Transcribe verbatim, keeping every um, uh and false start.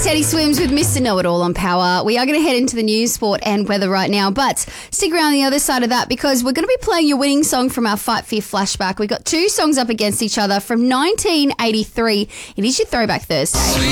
Teddy Swims with Mister Know-It-All on Power. We are going to head into the news, sport and weather right now, but stick around the other side of that because we're going to be playing your winning song from our Fight Fear flashback. We've got two songs up against each other from nineteen eighty-three. It is your Throwback Thursday.